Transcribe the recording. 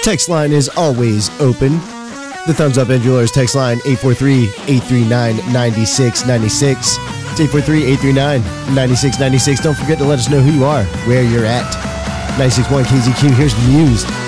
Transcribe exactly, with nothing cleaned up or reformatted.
Text line is always open. The Thumbs Up and Jewelers text line eight four three, eight three nine, nine six nine six. It's eight four three, eight three nine, nine six nine six. Don't forget to let us know who you are, where you're at. ninety-six point one K Z Q, here's the news.